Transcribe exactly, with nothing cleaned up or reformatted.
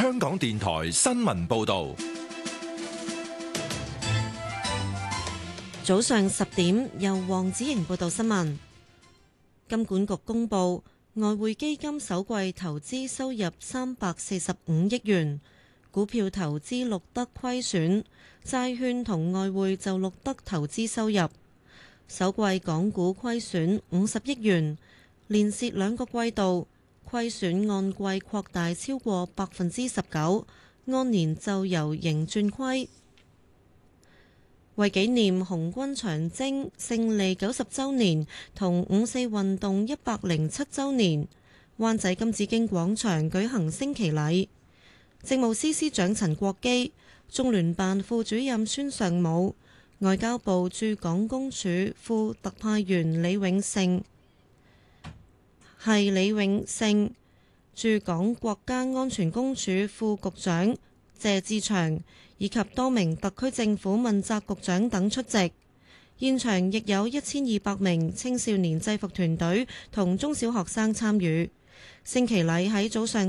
香港電台新聞報道。 早上十點，由黃子瑩報道新聞。金管局公布，外匯基金首季投資收入三百四十五億元，股票投資錄得虧損，債券同外匯就錄得投資收入。首季港股虧損五十億元，連蝕兩個季度，虧損按季擴大超過百分之十九，按年就由盈轉虧。為紀念紅軍長征勝利九十週年同五四運動一百零七週年，灣仔金紫荊廣場舉行升旗禮。政務司司長陳國基、中聯辦副主任孫尚武、外交部駐港公署副特派員李永勝係李永勝、駐港國家安全公署副局長謝志祥以及多名特區政府問責局長等出席，現場亦有一千二百名青少年制服團隊同中小學生參與。升旗禮喺早上